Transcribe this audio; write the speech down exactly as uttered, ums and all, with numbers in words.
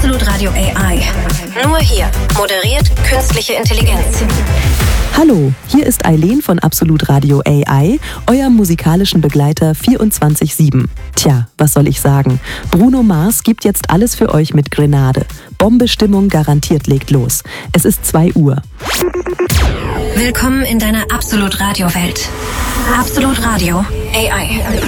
Absolut Radio A I. Nur hier moderiert künstliche Intelligenz. Hallo, hier ist Eileen von Absolut Radio A I, eurem musikalischen Begleiter vierundzwanzig sieben. Tja, was soll ich sagen? Bruno Mars gibt jetzt alles für euch mit Grenade. Bombestimmung garantiert legt los. Es ist zwei Uhr. Willkommen in deiner Absolut Radio Welt. Absolut Radio A I.